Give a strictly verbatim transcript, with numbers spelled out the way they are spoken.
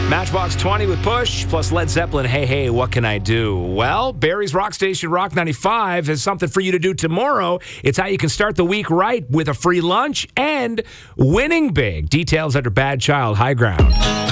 Matchbox twenty with Push, plus Led Zeppelin, Hey Hey, What Can I Do? Well, Barrie's Rock Station Rock ninety-five has something for you to do tomorrow. It's how you can start the week right with a free lunch and winning big. Details under Bad Child High Ground.